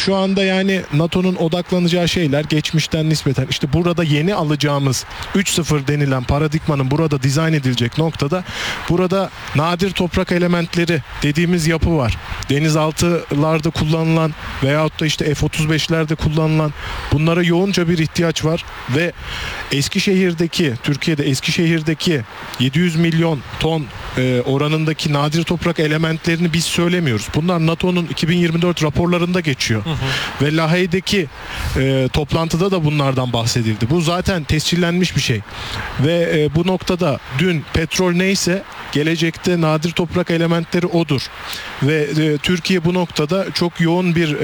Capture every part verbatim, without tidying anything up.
şu anda yani NATO'nun odaklanacağı şeyler geçmişten nispeten işte burada yeni alacağımız üç sıfır denilen paradigmanın burada dizayn edilecek noktada burada nadir toprak elementleri dediğimiz yapı var. Denizaltılarda kullanılan veyahut da işte F otuz beşlerde kullanılan bunlara yoğunca bir ihtiyaç var ve Eskişehir'deki Türkiye'de Eskişehir'deki yedi yüz milyon ton e, oranındaki nadir toprak elementlerini biz söylemiyoruz. Bunlar NATO'nun iki bin yirmi dört raporlarında geçiyor. Hı hı. Ve Lahey'deki e, toplantıda da bunlardan bahsedildi. Bu zaten tescillenmiş bir şey. Ve e, bu noktada dün petrol neyse gelecekte nadir toprak elementleri odur. Ve e, Türkiye bu noktada çok yoğun bir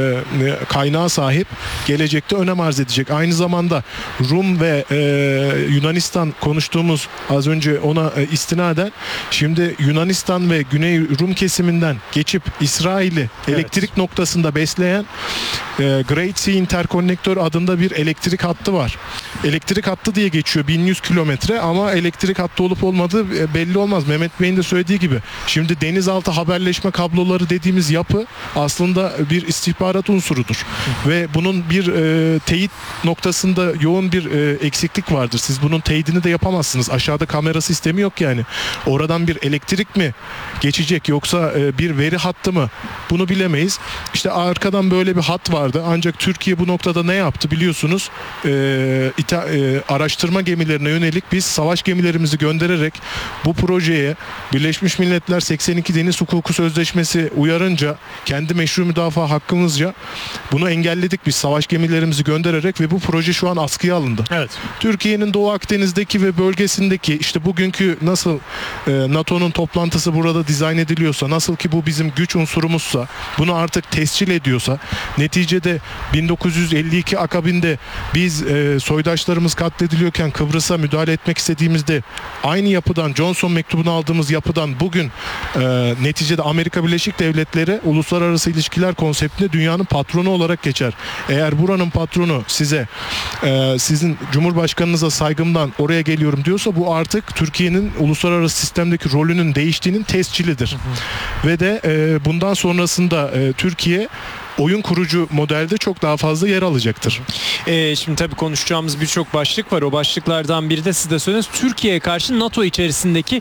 e, kaynağa sahip. Gelecekte önem arz edecek. Aynı zamanda Rum ve e, Yunanistan konuştuğumuz az önce ona e, istinaden şimdi Yunanistan ve Güney Rum kesiminden geçip İsrail'i evet. elektrik noktasında besleyen e, Great Sea Interconnector adında bir elektrik hattı var. Elektrik hattı diye geçiyor bin yüz kilometre ama elektrik hattı olup olmadığı belli olmaz. Mehmet Bey'in de söylediği gibi. Şimdi denizaltı haberleşme kabloları dediğimiz yapı aslında bir istihbarat unsurudur. Hı. Ve bunun bir e, teyit noktasında yoğun bir e, eksiklik vardır. Siz bunun teyidini de yapamazsınız. Aşağıda kamera sistemi yok yani. Oradan bir elektrik mi geçecek yoksa e, bir veri hattı mı? Bunu bilemeyiz. İşte arkadan böyle bir hat vardı. Ancak Türkiye bu noktada ne yaptı biliyorsunuz? E, ita, e, araştırma gemilerine yönelik biz savaş gemilerimizi göndererek bu projeye Birleşmiş Milletler seksen iki Deniz Hukuku Sözleşmesi uyarınca kendi meşru müdafaa hakkımızca bunu engelledik biz savaş gemilerimizi göndererek ve bu proje şu an askıya alındı. Evet. Türkiye'nin Doğu Akdeniz'deki ve bölgesindeki işte bugünkü nasıl e, NATO'nun toplantısı burada dizayn ediliyorsa, nasıl ki bu bizim güç unsurumuzsa, bunu artık tescil ediyorsa, neticede bin dokuz yüz elli iki akabinde biz e, soydaşlarımız katlediliyorken Kıbrıs'a müdahale etmek istediğimizde aynı yapıdan, Johnson mektubunu aldığımız yapıdan bugün e, neticede Amerika Birleşik Devletleri uluslararası ilişkiler konseptinde dünyanın patronu olarak geçer. Eğer buranın patronu size e, sizin Cumhurbaşkanınıza saygımdan oraya geliyorum diyorsa bu artık Türkiye'nin uluslararası sistemdeki rolünün değiştiğinin tescilidir. Hı hı. Ve de e, bundan sonrasında e, Türkiye oyun kurucu modelde çok daha fazla yer alacaktır. Ee, şimdi tabii konuşacağımız birçok başlık var. O başlıklardan biri de siz de söylediğiniz Türkiye'ye karşı NATO içerisindeki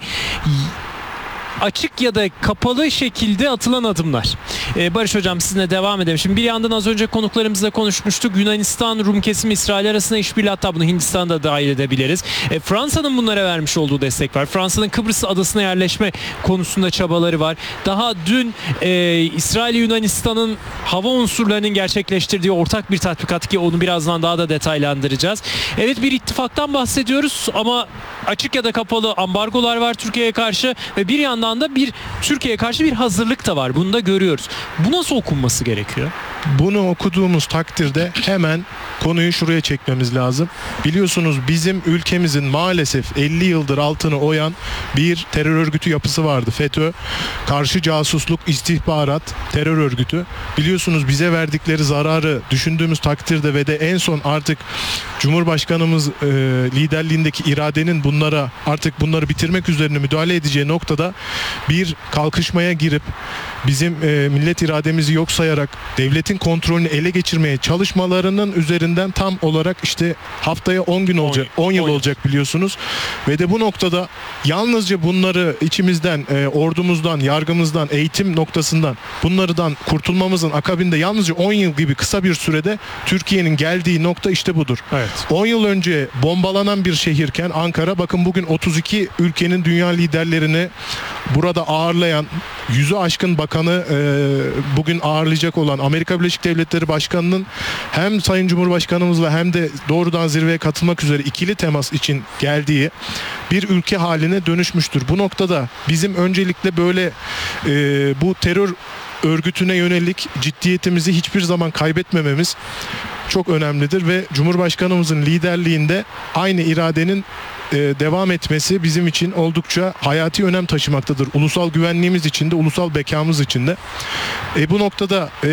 açık ya da kapalı şekilde atılan adımlar. Ee, Barış Hocam sizinle devam edelim. Şimdi bir yandan az önce konuklarımızla konuşmuştuk. Yunanistan, Rum kesimi, İsrail arasında işbirliği, hatta bunu Hindistan'da dahil edebiliriz. E, Fransa'nın bunlara vermiş olduğu destek var. Fransa'nın Kıbrıs adasına yerleşme konusunda çabaları var. Daha dün e, İsrail Yunanistan'ın hava unsurlarının gerçekleştirdiği ortak bir tatbikat ki onu birazdan daha da detaylandıracağız. Evet, bir ittifaktan bahsediyoruz ama açık ya da kapalı ambargolar var Türkiye'ye karşı ve bir yandan da bir Türkiye'ye karşı bir hazırlık da var. Bunu da görüyoruz. Bu nasıl okunması gerekiyor? Bunu okuduğumuz takdirde hemen konuyu şuraya çekmemiz lazım. Biliyorsunuz bizim ülkemizin maalesef elli yıldır altını oyan bir terör örgütü yapısı vardı. FETÖ, karşı casusluk, istihbarat, terör örgütü. Biliyorsunuz bize verdikleri zararı düşündüğümüz takdirde ve de en son artık Cumhurbaşkanımız e, liderliğindeki iradenin bunlara artık bunları bitirmek üzerine müdahale edeceği noktada bir kalkışmaya girip bizim e, millet irademizi yok sayarak devletin kontrolünü ele geçirmeye çalışmalarının üzerinden tam olarak işte haftaya on gün olacak, on yıl olacak biliyorsunuz. Ve de bu noktada yalnızca bunları içimizden, e, ordumuzdan, yargımızdan, eğitim noktasından bunlardan kurtulmamızın akabinde yalnızca on yıl gibi kısa bir sürede Türkiye'nin geldiği nokta işte budur. Evet. on yıl önce bombalanan bir şehirken Ankara, bakın bugün otuz iki ülkenin dünya liderlerini burada ağırlayan, yüzü aşkın bakanı e, bugün ağırlayacak olan Amerika Birleşik Devletleri Başkanı'nın hem Sayın Cumhurbaşkanımızla hem de doğrudan zirveye katılmak üzere ikili temas için geldiği bir ülke haline dönüşmüştür. Bu noktada bizim öncelikle böyle e, bu terör örgütüne yönelik ciddiyetimizi hiçbir zaman kaybetmememiz çok önemlidir ve Cumhurbaşkanımızın liderliğinde aynı iradenin e, devam etmesi bizim için oldukça hayati önem taşımaktadır. Ulusal güvenliğimiz için de, ulusal bekamız için de. E, bu noktada e,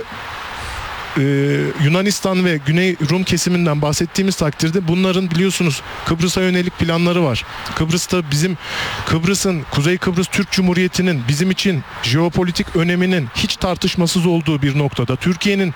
Ee, Yunanistan ve Güney Rum kesiminden bahsettiğimiz takdirde bunların biliyorsunuz Kıbrıs'a yönelik planları var. Kıbrıs'ta bizim Kıbrıs'ın, Kuzey Kıbrıs Türk Cumhuriyeti'nin bizim için jeopolitik öneminin hiç tartışmasız olduğu bir noktada Türkiye'nin